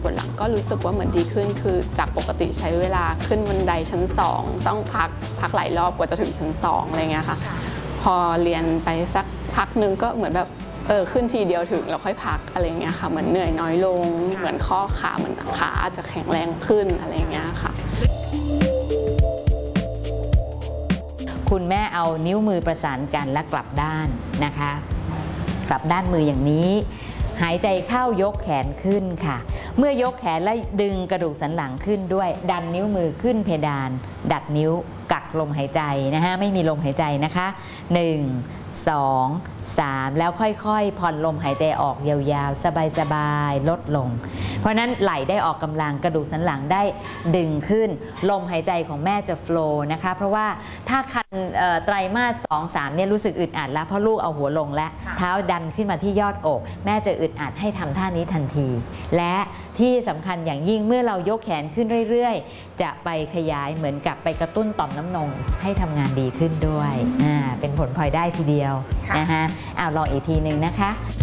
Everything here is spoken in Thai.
ปวดหลังก็รู้สึกว่าเหมือนดีขึ้นคือจากปกติใช้เวลาขึ้นบันไดชั้น2ต้องพักหลายรอบกว่าจะถึงชั้น2อะไรเงี้ยค่ะพอเรียนไปสักพักนึงก็เหมือนแบบขึ้นทีเดียวถึงแล้วค่อยพักอะไรเงี้ยค่ะเหมือนเหนื่อยน้อยลงเหมือนข้อขาเหมือนขาจะแข็งแรงขึ้นอะไรเงี้ยค่ะคุณแม่เอานิ้วมือประสานกันและกลับด้านนะคะกลับด้านมืออย่างนี้หายใจเข้ายกแขนขึ้นค่ะเมื่อยกแขนและดึงกระดูกสันหลังขึ้นด้วยดันนิ้วมือขึ้นเพดานดัดนิ้วกักลมหายใจนะคะไม่มีลมหายใจนะคะ1 2 3แล้วค่อยๆผ่อนลมหายใจออกยาวๆสบายๆลดลงเพราะนั้นไหล่ได้ออกกำลังกระดูกสันหลังได้ดึงขึ้นลมหายใจของแม่จะโฟลว์นะคะเพราะว่าถ้าคันไตรมาส2 3เนี่ยรู้สึกอึดอัดแล้วเพราะลูกเอาหัวลงและเท้าดันขึ้นมาที่ยอดอกแม่จะอึดอัดให้ทำท่านี้ทันทีและที่สำคัญอย่างยิ่งเมื่อเรายกแขนขึ้นเรื่อยๆจะไปขยายเหมือนกับไปกระตุ้นต่อมน้ำนมให้ทำงานดีขึ้นด้วยเป็นผลพลอยได้ทีเดียวนะคะเอาลองอีกทีหนึ่งนะคะ